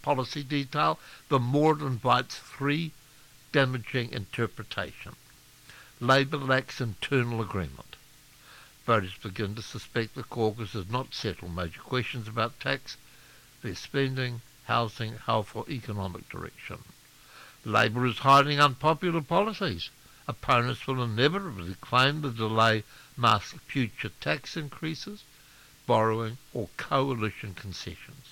policy detail, the more it invites three damaging interpretations. Labour lacks internal agreement. Voters begin to suspect the caucus has not settled major questions about tax, their spending, housing, health or economic direction. Labour is hiding unpopular policies. Opponents will inevitably claim the delay masks future tax increases, borrowing or coalition concessions.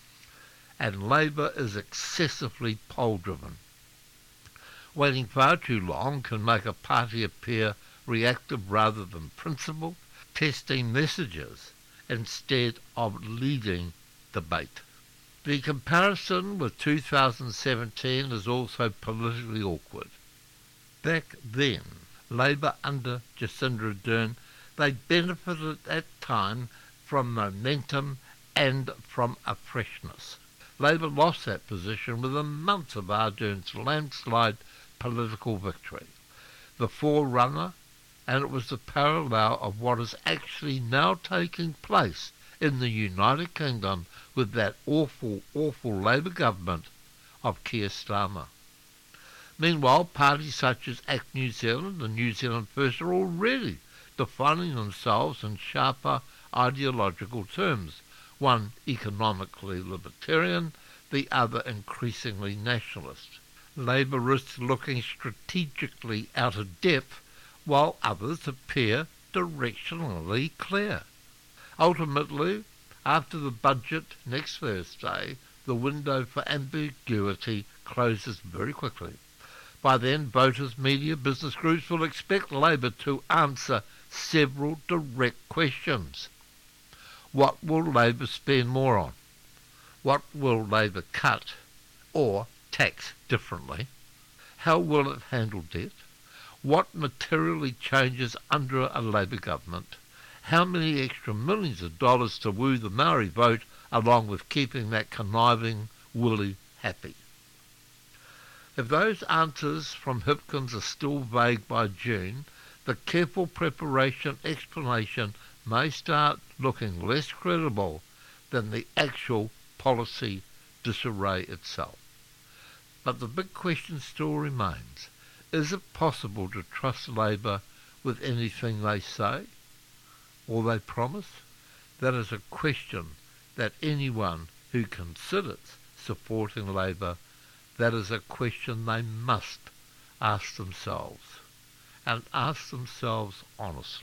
And Labour is excessively poll-driven. Waiting far too long can make a party appear reactive rather than principled, testing messages instead of leading debate. The comparison with 2017 is also politically awkward. Back then, Labour under Jacinda Ardern, they benefited at that time from momentum and from a freshness. Labour lost that position within months of Ardern's landslide political victory. The forerunner, and it was the parallel of what is actually now taking place in the United Kingdom with that awful Labour government of Keir Starmer. Meanwhile, parties such as ACT New Zealand and New Zealand First are already defining themselves in sharper ideological terms, one economically libertarian, the other increasingly nationalist. Labour risks looking strategically out of depth, while others appear directionally clear. Ultimately, after the budget next Thursday, the window for ambiguity closes very quickly. By then, voters, media, business groups will expect Labour to answer several direct questions. What will Labour spend more on? What will Labour cut or tax differently? How will it handle debt? What materially changes under a Labour government? How many extra millions of dollars to woo the Maori vote along with keeping that conniving Willie happy? If those answers from Hipkins are still vague by June, the careful preparation explanation may start looking less credible than the actual policy disarray itself. But the big question still remains. Is it possible to trust Labour with anything they say or they promise? That is a question that anyone who considers supporting Labour, that is a question they must ask themselves, and ask themselves honestly.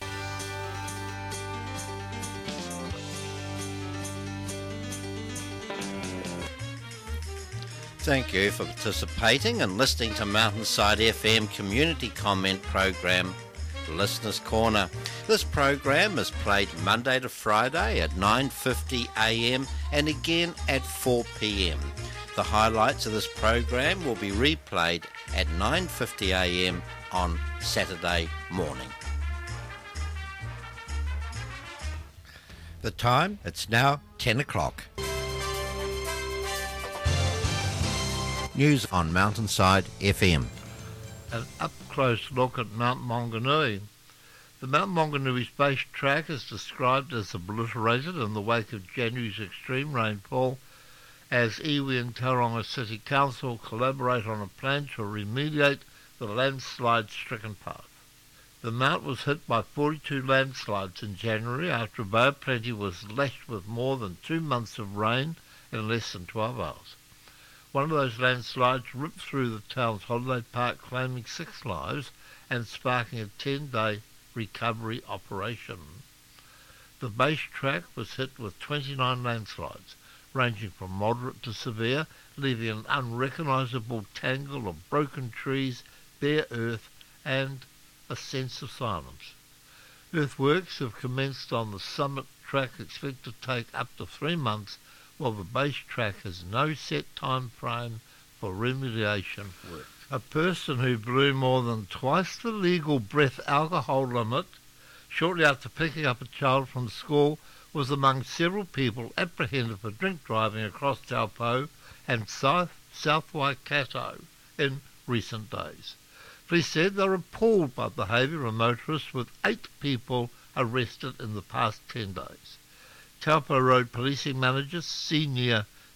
Thank you for participating and listening to Mountainside FM community comment program, Listeners Corner. This program is played Monday to Friday at 9:50 a.m. and again at 4 p.m. The highlights of this program will be replayed at 9:50 a.m. on Saturday morning. The time, it's now 10 o'clock. News on Mountainside FM. An up-close look at Mount Maunganui. The Mount Maunganui Space Track is described as obliterated in the wake of January's extreme rainfall as iwi and Tauranga City Council collaborate on a plan to remediate the landslide-stricken path. The mount was hit by 42 landslides in January after Bay of Plenty was lashed with more than 2 months of rain in less than 12 hours. One of those landslides ripped through the town's holiday park, claiming 6 lives and sparking a 10-day recovery operation. The base track was hit with 29 landslides, ranging from moderate to severe, leaving an unrecognisable tangle of broken trees, bare earth and a sense of silence. Earthworks have commenced on the summit track, expected to take up to 3 months, while the base track has no set time frame for remediation work. A person who blew more than twice the legal breath alcohol limit shortly after picking up a child from school was among several people apprehended for drink driving across Taupo and South Waikato in recent days. Police said they were appalled by the behaviour of motorists, with 8 people arrested in the past 10 days. Taupo Road Policing Manager Senior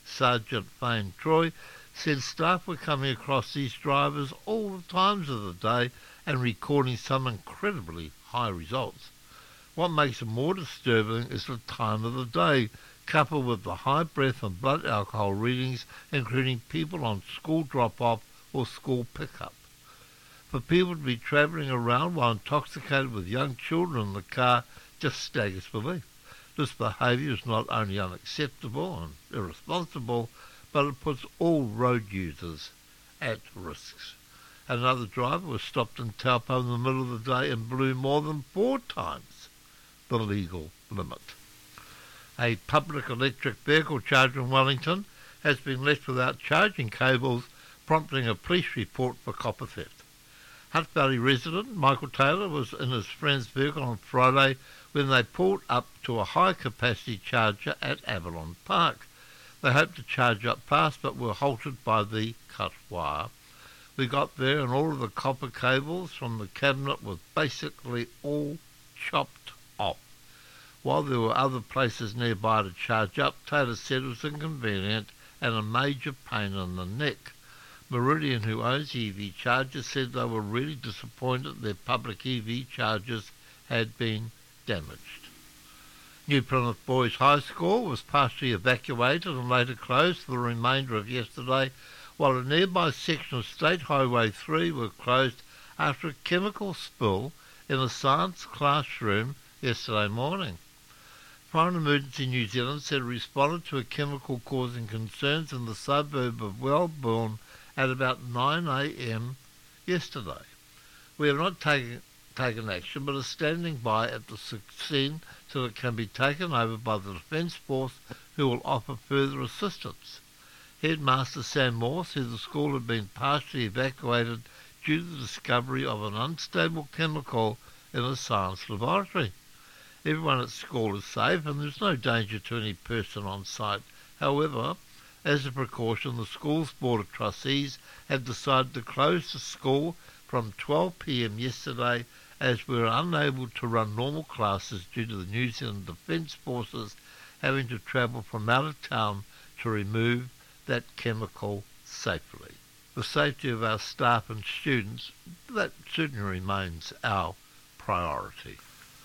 Sergeant Fane Troy, said staff were coming across these drivers all the times of the day and recording some incredibly high results. What makes it more disturbing is the time of the day, coupled with the high breath and blood alcohol readings, including people on school drop-off or school pick-up. For people to be travelling around while intoxicated with young children in the car just staggers belief. This behaviour is not only unacceptable and irresponsible, but it puts all road users at risks. Another driver was stopped in Taupo in the middle of the day and blew more than 4 times the legal limit. A public electric vehicle charger in Wellington has been left without charging cables, prompting a police report for copper theft. Hutt Valley resident Michael Taylor was in his friend's vehicle on Friday when they pulled up to a high-capacity charger at Avalon Park. They hoped to charge up fast but were halted by the cut wire. We got there and all of the copper cables from the cabinet were basically all chopped off. While there were other places nearby to charge up, Taylor said it was inconvenient and a major pain in the neck. Meridian, who owns EV chargers, said they were really disappointed their public EV chargers had been damaged. New Plymouth Boys High School was partially evacuated and later closed for the remainder of yesterday, while a nearby section of State Highway 3 were closed after a chemical spill in a science classroom yesterday morning. Fire and Emergency New Zealand said it responded to a chemical causing concerns in the suburb of Wellburn at about 9 a.m. yesterday. We have not taken action, but are standing by at the scene so it can be taken over by the Defence Force, who will offer further assistance. Headmaster Sam Moore said the school had been partially evacuated due to the discovery of an unstable chemical in a science laboratory. Everyone at school is safe and there's no danger to any person on site. However, as a precaution, the school's Board of Trustees have decided to close the school from 12 p.m. yesterday as we were unable to run normal classes due to the New Zealand Defence Forces having to travel from out of town to remove that chemical safely. The safety of our staff and students, that certainly remains our priority.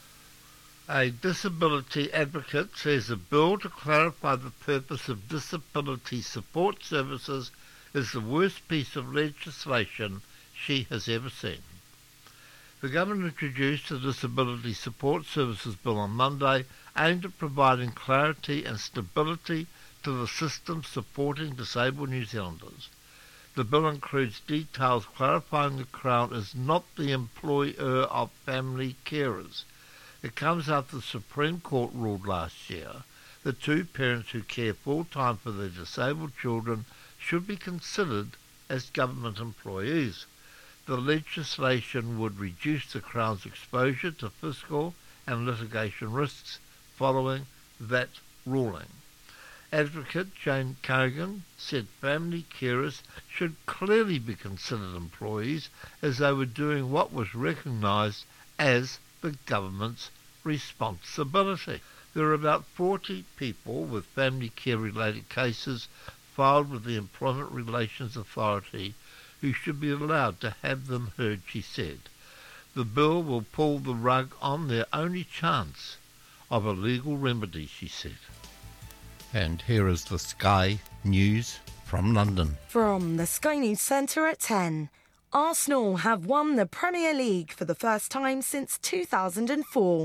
A disability advocate says a bill to clarify the purpose of disability support services is the worst piece of legislation she has ever seen. The government introduced the Disability Support Services Bill on Monday, aimed at providing clarity and stability to the system supporting disabled New Zealanders. The bill includes details clarifying the Crown is not the employer of family carers. It comes after the Supreme Court ruled last year that 2 parents who care full-time for their disabled children should be considered as government employees. The legislation would reduce the Crown's exposure to fiscal and litigation risks following that ruling. Advocate Jane Cogan said family carers should clearly be considered employees as they were doing what was recognised as the government's responsibility. There are about 40 people with family care related cases filed with the Employment Relations Authority who should be allowed to have them heard, she said. The bill will pull the rug on their only chance of a legal remedy, she said. And here is the Sky News from London. From the Sky News Centre at 10. Arsenal have won the Premier League for the first time since 2004.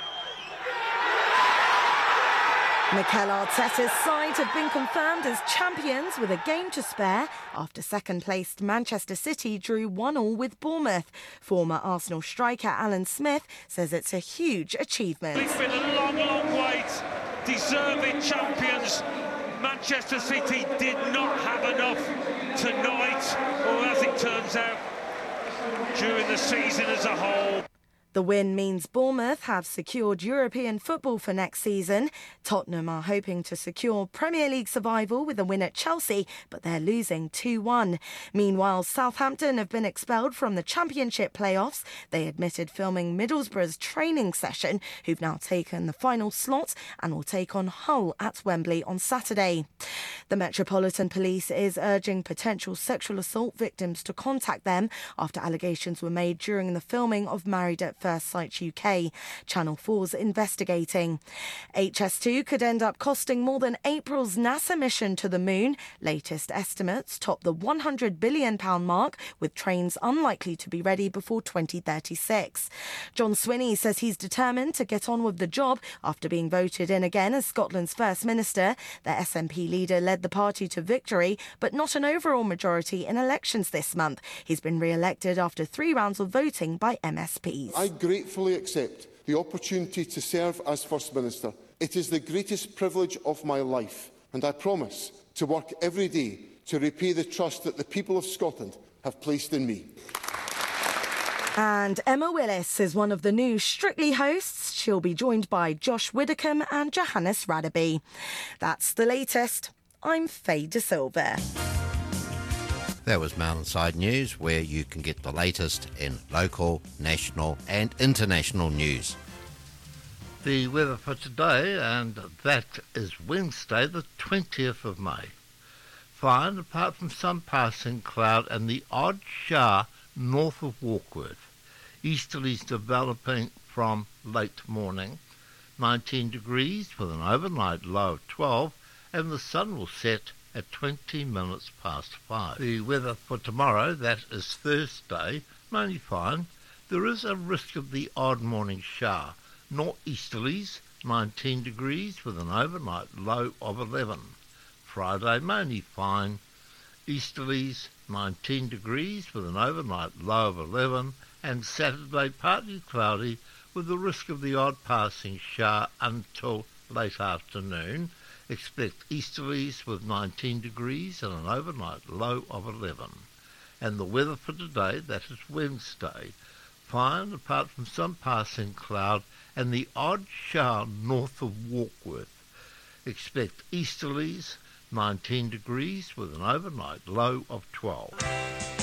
Mikel Arteta's side have been confirmed as champions with a game to spare after second-placed Manchester City drew 1-1 with Bournemouth. Former Arsenal striker Alan Smith says it's a huge achievement. It's been a long, long wait. Deserving champions. Manchester City did not have enough tonight, or as it turns out, during the season as a whole. The win means Bournemouth have secured European football for next season. Tottenham are hoping to secure Premier League survival with a win at Chelsea, but they're losing 2-1. Meanwhile, Southampton have been expelled from the Championship playoffs. They admitted filming Middlesbrough's training session, who've now taken the final slot and will take on Hull at Wembley on Saturday. The Metropolitan Police is urging potential sexual assault victims to contact them after allegations were made during the filming of Married at First Sight UK. Channel 4's investigating. HS2 could end up costing more than April's NASA mission to the moon. Latest estimates top the £100 billion mark, with trains unlikely to be ready before 2036. John Swinney says he's determined to get on with the job after being voted in again as Scotland's First Minister. The SNP leader led the party to victory, but not an overall majority in elections this month. He's been re-elected after 3 rounds of voting by MSPs. I gratefully accept the opportunity to serve as First Minister. It is the greatest privilege of my life, and I promise to work every day to repay the trust that the people of Scotland have placed in me. And Emma Willis is one of the new Strictly hosts. She'll be joined by Josh Widdicombe and Johannes Radaby. That's the latest. I'm Faye De Silva. That was Mountainside News, where you can get the latest in local, national and international news. The weather for today, and that is Wednesday, the 20th of May. Fine, apart from some passing cloud and the odd shower north of Warkworth. Easterlies developing from late morning. 19 degrees with an overnight low of 12, and the sun will set at 20 minutes past 5. The weather for tomorrow, that is Thursday, mainly fine. There is a risk of the odd morning shower. Northeasterlies, 19 degrees with an overnight low of 11. Friday, mainly fine. Easterlies, 19 degrees with an overnight low of 11. And Saturday, partly cloudy with the risk of the odd passing shower until late afternoon. Expect easterlies with 19 degrees and an overnight low of 11. And the weather for today, that is Wednesday, fine apart from some passing cloud and the odd shower north of Warkworth. Expect easterlies, 19 degrees with an overnight low of 12.